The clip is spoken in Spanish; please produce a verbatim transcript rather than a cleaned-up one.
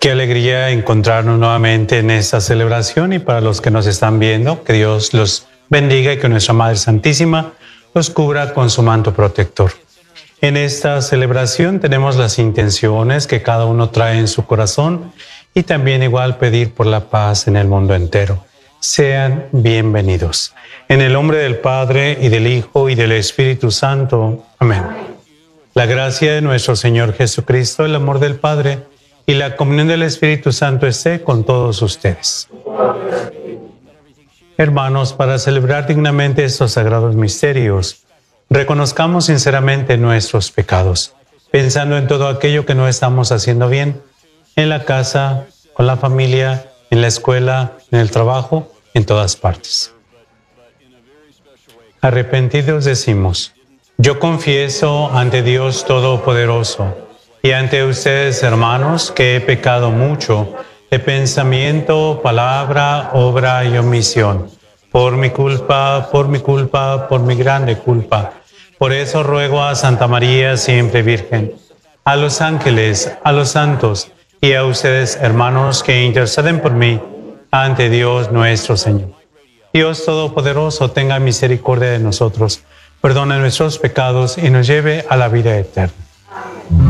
Qué alegría encontrarnos nuevamente en esta celebración, y para los que nos están viendo, que Dios los bendiga y que nuestra Madre Santísima los cubra con su manto protector. En esta celebración tenemos las intenciones que cada uno trae en su corazón y también igual pedir por la paz en el mundo entero. Sean bienvenidos. En el nombre del Padre y del Hijo y del Espíritu Santo. Amén. La gracia de nuestro Señor Jesucristo, el amor del Padre y la comunión del Espíritu Santo esté con todos ustedes. Hermanos, para celebrar dignamente estos sagrados misterios, reconozcamos sinceramente nuestros pecados, pensando en todo aquello que no estamos haciendo bien, en la casa, con la familia, en la escuela, en el trabajo, en todas partes. Arrepentidos decimos: yo confieso ante Dios Todopoderoso y ante ustedes, hermanos, que he pecado mucho de pensamiento, palabra, obra y omisión. Por mi culpa, por mi culpa, por mi grande culpa. Por eso ruego a Santa María, siempre Virgen, a los ángeles, a los santos y a ustedes, hermanos, que interceden por mí ante Dios nuestro Señor. Dios Todopoderoso, tenga misericordia de nosotros, perdone nuestros pecados y nos lleve a la vida eterna.